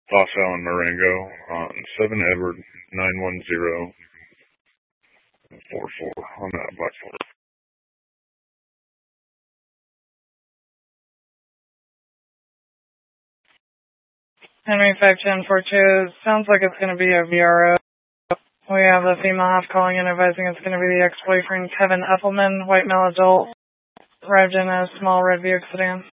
Fossil and Marengo on 7 Edward 91044 on that Black Forest. Henry 51042, sounds like it's going to be a VRO. We have the female half calling and advising it's going to be the ex-boyfriend Kevin Ephelman, white male adult, arrived in a small red Buick sedan.